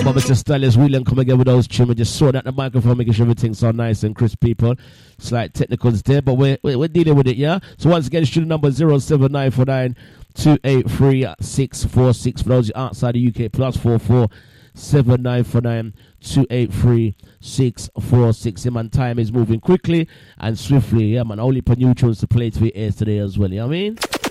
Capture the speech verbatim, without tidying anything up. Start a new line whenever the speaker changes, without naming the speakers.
but Mister Stylus William come again with those tunes. We just sort out the microphone, making sure everything sound nice and crisp, people. Slight technicals there, but we're, we're, we're dealing with it, yeah? So once again, student number zero seven nine four nine two eight three six four six. For those outside the U K, plus four four seven nine four nine two eight three six four six. Yeah, man, time is moving quickly and swiftly. Yeah, man, only for new tunes to play to your ears today as well. You know what I mean?